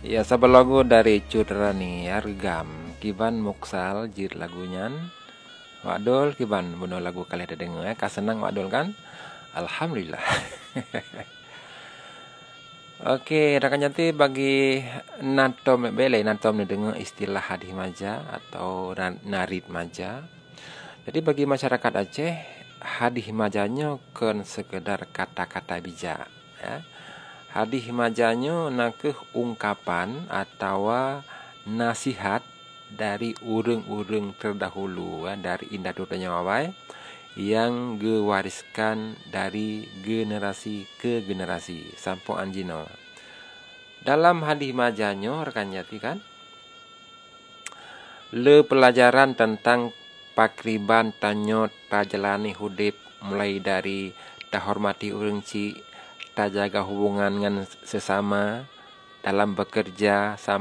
Ya, sabal lagu dari Cudrani Argam Kiban Muksal jir lagunyan. Wadol kiban bunuh lagu kali ada dengar senang wadol kan? Alhamdulillah. Oke, rakan janti bagi natom bele natom ni dengar istilah hadih maja atau narit maja. Jadi bagi masyarakat Aceh, hadih majanya kan sekedar kata-kata bijak ya. Hadih majanya nakeh ungkapan atau nasihat dari urang-urang terdahulu dari indah dudanya wawai yang gewariskan dari generasi ke generasi sampai anjino. Dalam hadih majanya rekan jati kan le pelajaran tentang pakriban tanyo tajalani hudip mulai dari tahormati urang ci, jaga hubungan dengan sesama dalam bekerja